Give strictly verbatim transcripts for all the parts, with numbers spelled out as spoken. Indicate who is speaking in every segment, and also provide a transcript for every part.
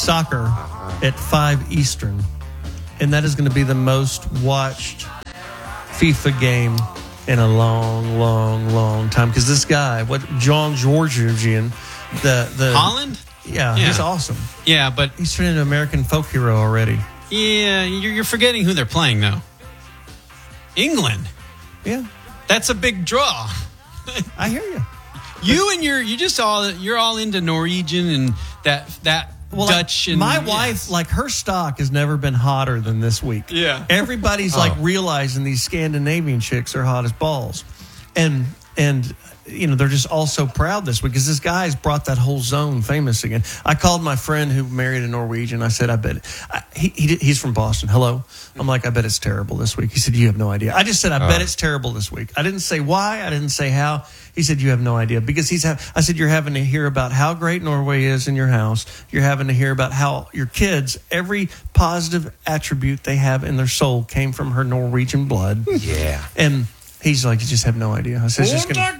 Speaker 1: soccer at five Eastern. And that is going to be the most watched FIFA game in a long, long, long time. Because this guy, what John Georgian, the the
Speaker 2: Holland,
Speaker 1: yeah, yeah, he's awesome.
Speaker 2: Yeah, but
Speaker 1: he's turned into an American folk hero already.
Speaker 2: Yeah, you're, you're forgetting who they're playing though. England.
Speaker 1: Yeah,
Speaker 2: that's a big draw.
Speaker 1: I hear you.
Speaker 2: You and your you just all you're all into Norwegian and that that.
Speaker 1: Well,
Speaker 2: Dutch
Speaker 1: like,
Speaker 2: and
Speaker 1: my
Speaker 2: yes.
Speaker 1: wife, like her stock has never been hotter than this week.
Speaker 2: Yeah.
Speaker 1: Everybody's
Speaker 2: oh.
Speaker 1: like realizing these Scandinavian chicks are hot as balls. And, and, you know, they're just all so proud this week because this guy's brought that whole zone famous again. I called my friend who married a Norwegian. I said, I bet I, he, he he's from Boston. Hello. I'm like, I bet it's terrible this week. He said, you have no idea. I just said, I oh. bet it's terrible this week. I didn't say why. I didn't say how. He said, you have no idea because he's. Ha- I said, you're having to hear about how great Norway is in your house. You're having to hear about how your kids, every positive attribute they have in their soul came from her Norwegian blood.
Speaker 3: Yeah.
Speaker 1: And he's like, you just have no idea. I said, it's just gonna...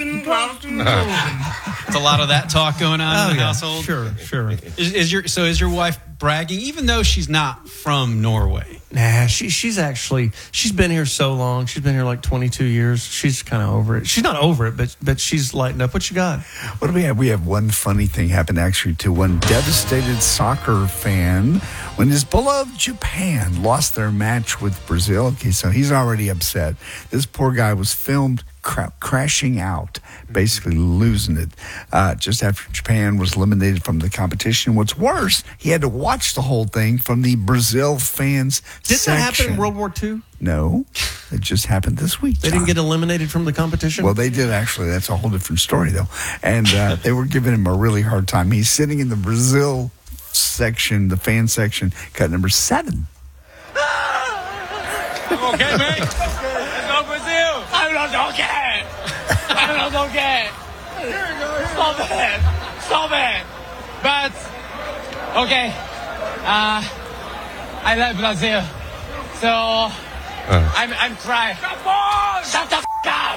Speaker 2: It's a lot of that talk going on
Speaker 1: oh,
Speaker 2: in the
Speaker 1: yeah.
Speaker 2: household.
Speaker 1: Sure, sure.
Speaker 2: Is, is your so is your wife bragging, even though she's not from Norway?
Speaker 1: Nah, she she's actually she's been here so long. She's been here like twenty-two years. She's kind of over it. She's not over it, but but she's lightened up. What you got?
Speaker 3: What do we have? We have one funny thing happen actually to one devastated soccer fan when his beloved Japan lost their match with Brazil. Okay, so he's already upset. This poor guy was filmed cra- crashing out, basically losing it, uh, just after Japan was eliminated from the competition. What's worse, he had to watch the whole thing from the Brazil fans
Speaker 1: Did
Speaker 3: section.
Speaker 1: that happen in World War Two?
Speaker 3: No, it just happened this week.
Speaker 1: They
Speaker 3: John.
Speaker 1: didn't get eliminated from the competition?
Speaker 3: Well, they did actually. That's a whole different story, though. And uh, they were giving him a really hard time. He's sitting in the Brazil section, the fan section, cut number seven.
Speaker 4: I'm okay, mate. Let's go Brazil. I'm not okay. I'm not okay. Stop it. Stop it. But, okay. Uh, I love Brazil. So, uh. I'm I'm crying. Come on! Shut the f*** up!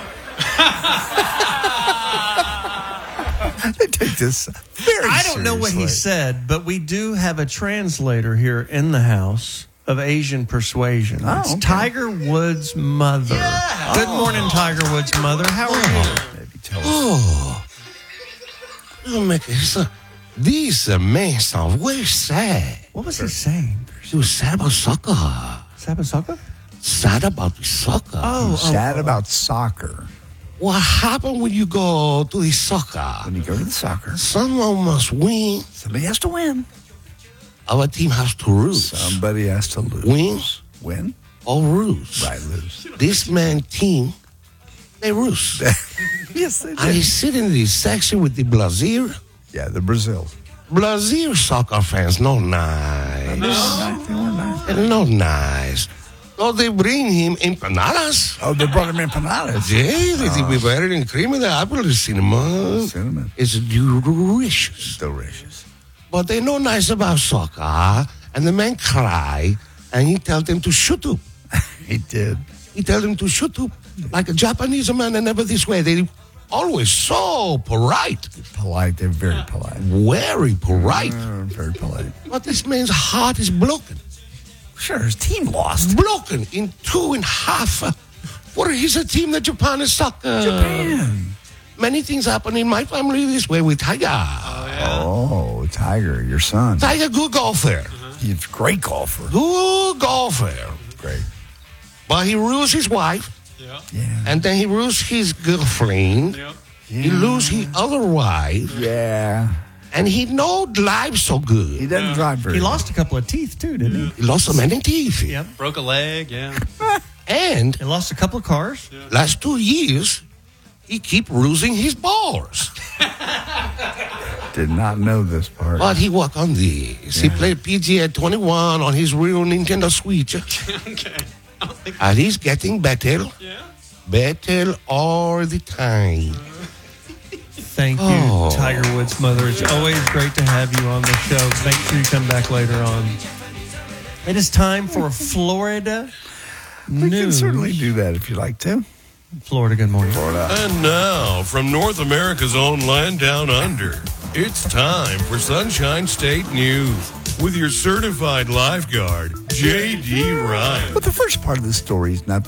Speaker 3: They take this very
Speaker 1: I don't know what he
Speaker 3: seriously.
Speaker 1: said, but we do have a translator here in the house of Asian persuasion.
Speaker 3: Oh,
Speaker 1: it's
Speaker 3: okay.
Speaker 1: Tiger Woods' mother.
Speaker 3: Yeah.
Speaker 1: Good
Speaker 3: Oh.
Speaker 1: morning, Tiger Woods' mother. How are you?
Speaker 3: Maybe tell us.
Speaker 5: Oh, oh my God. These uh, men sound very sad.
Speaker 1: What was he saying?
Speaker 5: He was sad about soccer.
Speaker 1: Sabah soccer?
Speaker 5: Sad about the soccer.
Speaker 1: Oh,
Speaker 3: Sad
Speaker 1: oh,
Speaker 3: about soccer.
Speaker 5: What happened when you go to the soccer?
Speaker 3: When you go to the soccer,
Speaker 5: Someone must win.
Speaker 3: somebody has to win.
Speaker 5: Our team has to lose.
Speaker 3: Somebody has to lose.
Speaker 5: Win
Speaker 3: Win?
Speaker 5: or lose.
Speaker 3: Right, lose.
Speaker 5: This man team, they lose.
Speaker 3: Yes, they
Speaker 5: And
Speaker 3: did.
Speaker 5: he's sitting in this section with the Brazil.
Speaker 3: Yeah, the Brazil.
Speaker 5: Brazil soccer fans, no nice.
Speaker 3: They were nice. They were nice.
Speaker 5: They're not nice. So they bring him empanadas.
Speaker 3: Oh, they brought him empanadas.
Speaker 5: Yeah, they think we better than cream in the apple cinnamon.
Speaker 3: Cinnamon.
Speaker 5: It's delicious.
Speaker 3: Delicious.
Speaker 5: But they know nice about soccer. And the man cry, and he tell them to shut up.
Speaker 3: He did.
Speaker 5: He tell them to shut up. Like a Japanese man, and never this way. They always so polite.
Speaker 3: Polite. They're very polite.
Speaker 5: Very polite.
Speaker 3: Uh, very polite.
Speaker 5: But this man's heart is broken.
Speaker 3: Sure, his team lost.
Speaker 5: Broken in two and a half. What is a team that Japan is soccer?
Speaker 3: Japan.
Speaker 5: Many things happen in my family this way with Tiger.
Speaker 3: Oh, Tiger, your son.
Speaker 5: Tiger, good golfer.
Speaker 3: He's a great golfer.
Speaker 5: Good golfer.
Speaker 3: Great.
Speaker 5: But he rules his wife.
Speaker 2: Yeah.
Speaker 3: Yeah.
Speaker 5: And then he rules his girlfriend.
Speaker 2: Yeah.
Speaker 5: He lose his other wife.
Speaker 3: Yeah.
Speaker 5: And he know life so
Speaker 3: He
Speaker 5: good.
Speaker 3: doesn't drive very
Speaker 1: He
Speaker 3: well.
Speaker 1: lost a couple of teeth, too, didn't he?
Speaker 5: He lost so many teeth.
Speaker 1: Yep.
Speaker 2: Broke a leg. Yeah.
Speaker 5: And
Speaker 1: He lost a couple of cars.
Speaker 5: last two years, he keep losing his balls.
Speaker 3: Did not know this part.
Speaker 5: But he work on this. He played P G A twenty-one on his real Nintendo Switch.
Speaker 2: Okay.
Speaker 5: And he's getting better.
Speaker 2: Yeah.
Speaker 5: Better all the time.
Speaker 1: Thank you,
Speaker 5: Oh.
Speaker 1: Tiger Woods' mother. It's always great to have you on the show. Make sure you come back later on. It is time for Florida
Speaker 3: we can
Speaker 1: news.
Speaker 3: certainly do that if you like to.
Speaker 1: Florida, good morning.
Speaker 3: Florida.
Speaker 6: And now, from North America's own land down under, it's time for Sunshine State News. with your certified lifeguard, J D Ryan.
Speaker 3: But the first part of the story is not